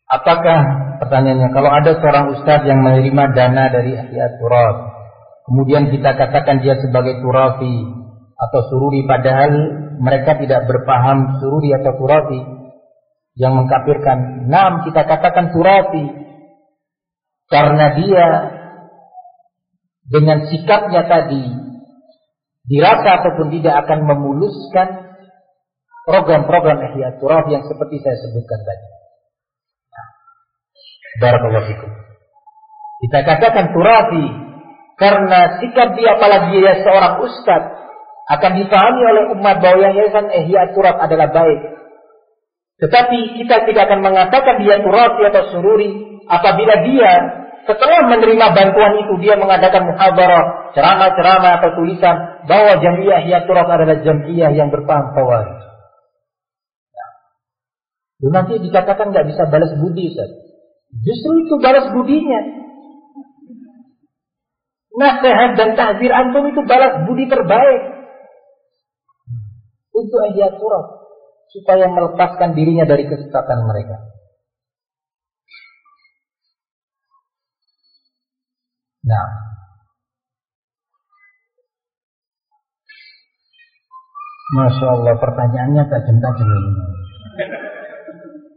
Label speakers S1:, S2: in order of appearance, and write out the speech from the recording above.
S1: Apakah, pertanyaannya, kalau ada seorang ustadz yang menerima dana dari Ihya Turaf, kemudian kita katakan dia sebagai turafi atau sururi, padahal mereka tidak berpaham sururi atau turafi, yang mengkafirkan. Naam, kita katakan turafi karena dia dengan sikapnya tadi dirasa ataupun tidak akan memuluskan program-program Ihya Turaf yang seperti saya sebutkan tadi. Barakallahu fikum. Kita katakan turafi karena sikap dia, apalagi dia seorang ustaz, akan dipahami oleh umat bahwa yayasan Ihya Turaf adalah baik. Tetapi kita tidak akan mengatakan dia turafi atau sururi apabila dia setelah menerima bantuan itu dia mengadakan muhadarah, ceramah-ceramah atau tulisan bahwa Jamiah Ihya Turaf adalah jamiah yang berpaham khawarij. Nah, nanti dikatakan nggak bisa balas budi, Ustaz. Justru itu balas budinya. Nasihat dan tahzir antum itu balas budi terbaik untuk Ihya Turaf supaya melepaskan dirinya dari kesesatan mereka. Nah, Masya Allah, pertanyaannya tajam-tajam ini.